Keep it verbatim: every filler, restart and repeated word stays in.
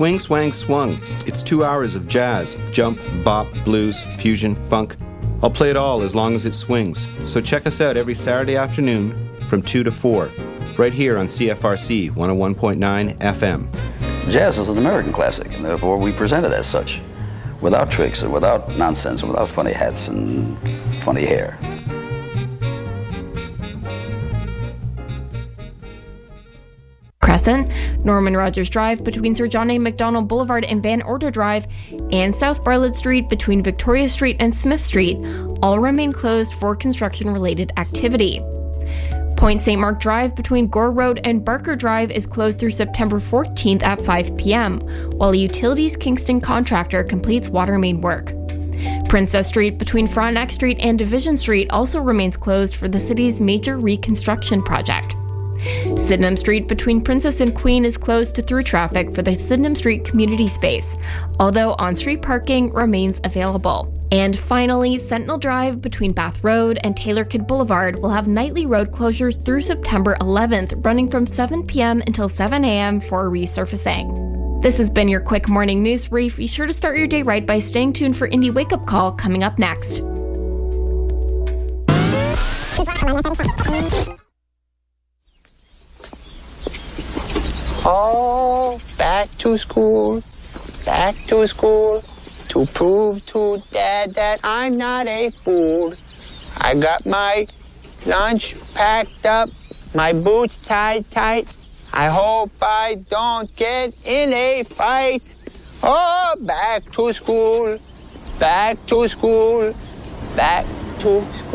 Swing, Swang, Swung. It's two hours of jazz, jump, bop, blues, fusion, funk. I'll play it all as long as it swings. So check us out every Saturday afternoon from two to four, right here on C F R C one oh one point nine F M. Jazz is an American classic, and therefore we present it as such, without tricks and without nonsense and without funny hats and funny hair. Crescent, Norman Rogers Drive between Sir John A. Macdonald Boulevard and Van Order Drive, and South Bartlett Street between Victoria Street and Smith Street all remain closed for construction-related activity. Point Saint Mark Drive between Gore Road and Barker Drive is closed through September fourteenth at five p.m., while a Utilities Kingston contractor completes water main work. Princess Street between Frontenac Street and Division Street also remains closed for the city's major reconstruction project. Sydenham Street between Princess and Queen is closed to through traffic for the Sydenham Street community space, although on-street parking remains available. And finally, Sentinel Drive between Bath Road and Taylor Kidd Boulevard will have nightly road closures through September eleventh, running from seven p.m. until seven a.m. for resurfacing. This has been your quick morning news brief. Be sure to start your day right by staying tuned for Indie Wake Up Call coming up next. Oh, back to school, back to school, to prove to Dad that I'm not a fool. I got my lunch packed up, my boots tied tight. I hope I don't get in a fight. Oh, back to school, back to school, back to school.